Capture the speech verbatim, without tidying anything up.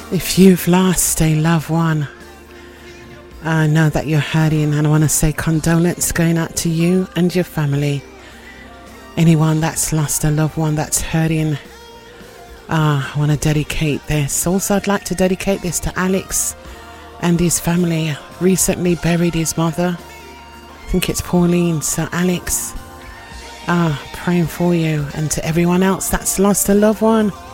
If you've lost a loved one, I know that you're hurting, and I want to say condolence going out to you and your family. Anyone that's lost a loved one that's hurting, ah, I want to dedicate this. Also, I'd like to dedicate this to Alex and his family. Recently buried his mother. I think it's Pauline. So Alex, ah, praying for you, and to everyone else that's lost a loved one.